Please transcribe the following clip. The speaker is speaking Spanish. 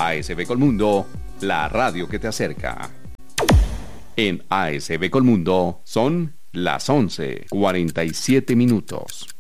ASB Colmundo, la radio que te acerca. En ASB Colmundo son las 11:47 minutos.